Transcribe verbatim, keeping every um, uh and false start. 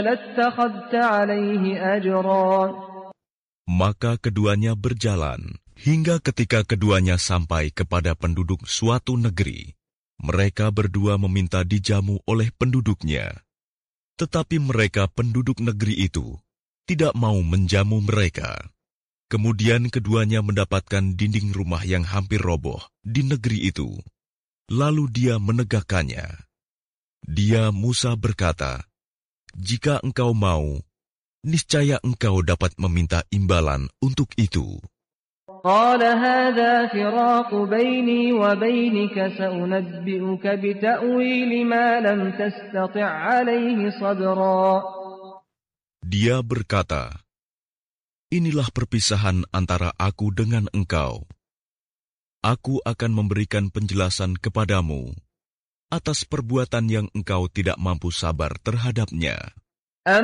لاتخذت عليه أجرا. Maka keduanya berjalan, hingga ketika keduanya sampai kepada penduduk suatu negeri. Mereka berdua meminta dijamu oleh penduduknya. Tetapi mereka penduduk negeri itu tidak mau menjamu mereka. Kemudian keduanya mendapatkan dinding rumah yang hampir roboh di negeri itu. Lalu dia menegakkannya. Dia Musa berkata, "Jika engkau mau, niscaya engkau dapat meminta imbalan untuk itu." قال هذا فراق بيني وبينك سأنبئك بتأويل ما لم تستطع عليه صبرا. Dia berkata, "Inilah perpisahan antara aku dengan engkau. Aku akan memberikan penjelasan kepadamu atas perbuatan yang engkau tidak mampu sabar terhadapnya."